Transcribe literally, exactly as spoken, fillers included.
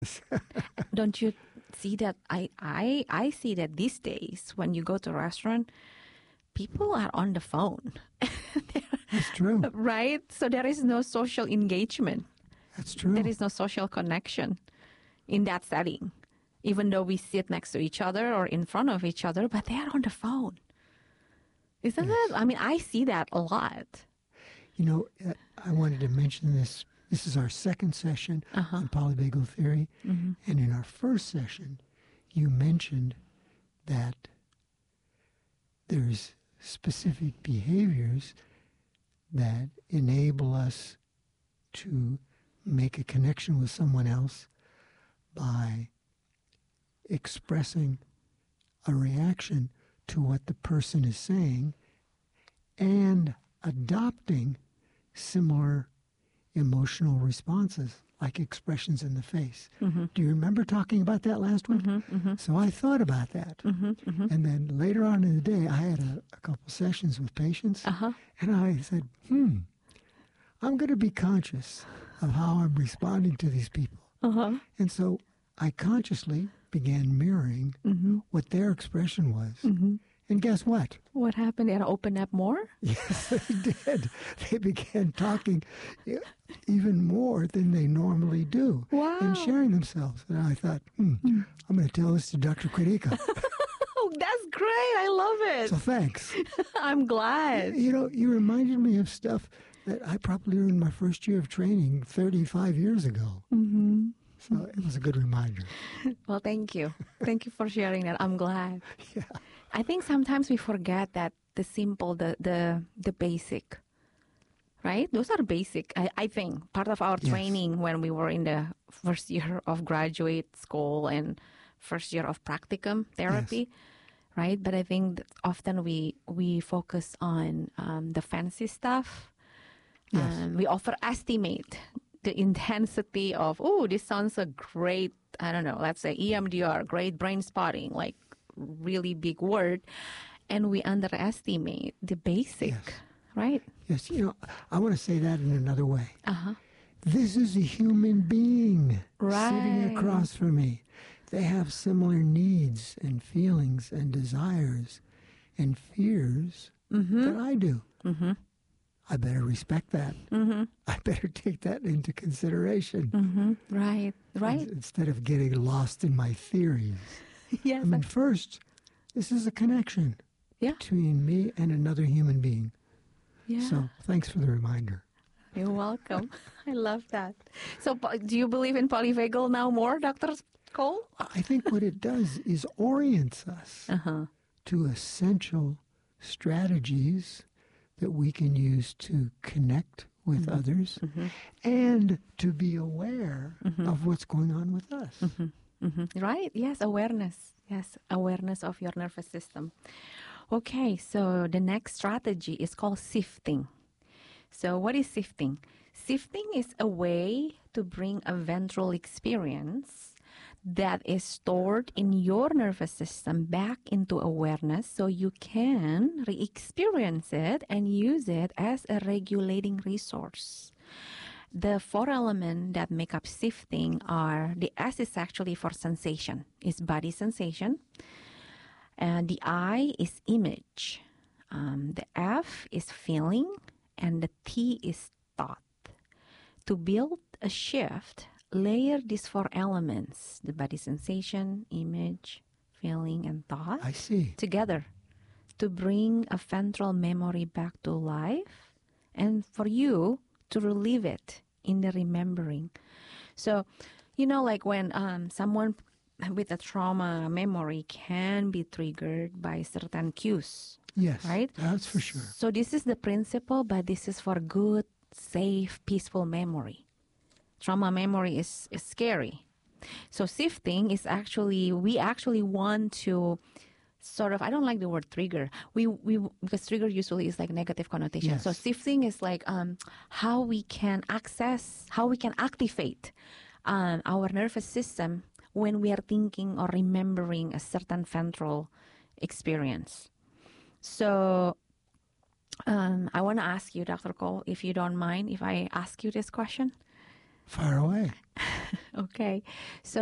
Don't you see that? I, I, I see that these days when you go to a restaurant, people are on the phone. That's true. Right? So there is no social engagement. That's true. There is no social connection in that setting, even though we sit next to each other or in front of each other, but they are on the phone. Isn't Yes. it? I mean, I see that a lot. You know, uh, I wanted to mention this. This is our second session Uh-huh. on polyvagal theory. Mm-hmm. And in our first session, you mentioned that there's specific behaviors that enable us to make a connection with someone else by expressing a reaction to what the person is saying and adopting similar emotional responses, like expressions in the face. Mm-hmm. Do you remember talking about that last week? Mm-hmm, mm-hmm. So I thought about that. Mm-hmm, mm-hmm. And then later on in the day, I had a, a couple sessions with patients, Uh-huh. and I said, hmm, I'm going to be conscious of how I'm responding to these people. Uh-huh. And so I consciously began mirroring Mm-hmm. what their expression was. Mm-hmm. And guess what? What happened? They had to open up more? Yes, they did. They began talking even more than they normally do. Wow. And sharing themselves. And I thought, hmm, I'm going to tell this to Doctor Kritika. Oh, that's great. I love it. So thanks. I'm glad. You know, you reminded me of stuff that I probably learned in my first year of training thirty-five years ago. Mm-hmm. So it was a good reminder. Well, thank you. Thank you for sharing that. I'm glad. Yeah. I think sometimes we forget that the simple, the the, the basic, right? Those are basic. I, I think part of our Yes. training when we were in the first year of graduate school and first year of practicum therapy, right? But I think that often we we focus on um, the fancy stuff. Yes. Um, we overestimate the intensity of, oh, this sounds a great, I don't know, let's say E M D R, great brain spotting, like really big word. And we underestimate the basic, Yes. right? Yes, you know, I want to say that in another way. Uh-huh. This is a human being sitting Right. across from me. They have similar needs and feelings and desires and fears Mm-hmm. that I do. Mm-hmm. I better respect that. Mm-hmm. I better take that into consideration Mm-hmm. Right. Right. instead of getting lost in my theories. Yes. I mean, first, this is a connection Yeah. between me and another human being. Yeah. So thanks for the reminder. You're welcome. I love that. So po- do you believe in polyvagal now more, Doctor Cole? I think what it does is orients us Uh-huh. to essential strategies that we can use to connect with Mm-hmm. others Mm-hmm. and to be aware Mm-hmm. of what's going on with us. Mm-hmm. Mm-hmm. Right. Yes. Awareness. Yes. Awareness of your nervous system. Okay. So the next strategy is called sifting. So what is sifting? Sifting is a way to bring a ventral experience that is stored in your nervous system back into awareness so you can re-experience it and use it as a regulating resource. The four elements that make up sifting are, the S is actually for sensation, is body sensation. And the I is image. Um, the F is feeling. And the T is thought. To build a shift, layer these four elements, the body sensation, image, feeling, and thought, I see. together to bring a ventral memory back to life and for you to relive it in the remembering. So, you know, like when um, someone with a trauma memory can be triggered by certain cues. Yes, Right? that's for sure. So this is the principle, but this is for good, safe, peaceful memory. Trauma memory is, is scary. So sifting is actually, we actually want to sort of, I don't like the word trigger. We we because trigger usually is like negative connotation. Yes. So sifting is like um, how we can access, how we can activate um, our nervous system when we are thinking or remembering a certain ventral experience. So um, I want to ask you, Doctor Cole, if you don't mind, if I ask you this question. Fire away. Okay. So